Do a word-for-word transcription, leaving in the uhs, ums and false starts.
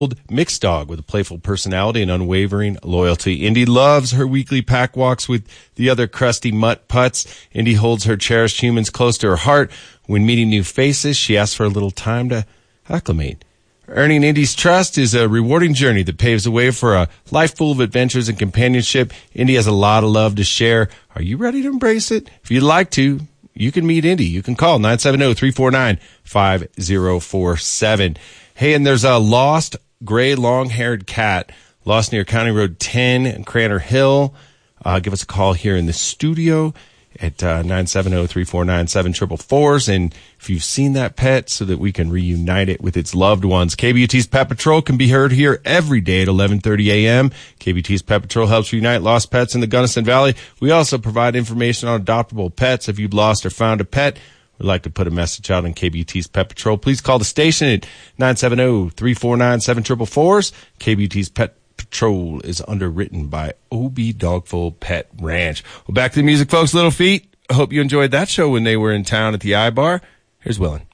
mixed dog with a playful personality and unwavering loyalty. Indy loves her weekly pack walks with the other crusty mutt putts. Indy holds her cherished humans close to her heart. When meeting new faces, she asks for a little time to acclimate. Earning Indy's trust is a rewarding journey that paves the way for a life full of adventures and companionship. Indy has a lot of love to share. Are you ready to embrace it? If you'd like to, you can meet Indy. You can call nine seven zero, three four nine, five zero four seven. Hey, and there's a lost gray long-haired cat lost near County Road ten in Cranor Hill. Uh, give us a call here in the studio at uh, nine seven zero, three four nine, seven four four. And if you've seen that pet, so that we can reunite it with its loved ones. K B U T's Pet Patrol can be heard here every day at eleven thirty a.m. K B U T's Pet Patrol helps reunite lost pets in the Gunnison Valley. We also provide information on adoptable pets. If you've lost or found a pet, would like to put a message out on K B U T's Pet Patrol, please call the station at nine seven zero, three four nine, seven four four. K B U T's Pet Patrol is underwritten by O B Dogful Pet Ranch. Well, back to the music, folks. Little Feat. I hope you enjoyed that show when they were in town at the I-Bar. Here's Willin'.